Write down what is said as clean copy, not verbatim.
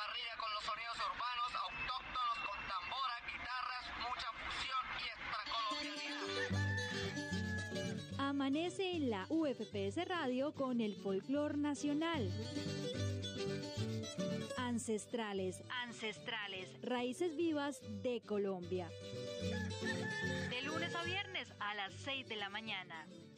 parrilla con los sonidos urbanos, autóctonos, con tambora, guitarras, mucha fusión y extracolombianidad. Amanece en la UFPS Radio con el folclor nacional. Ancestrales, raíces vivas de Colombia. De lunes a viernes a las 6 de la mañana.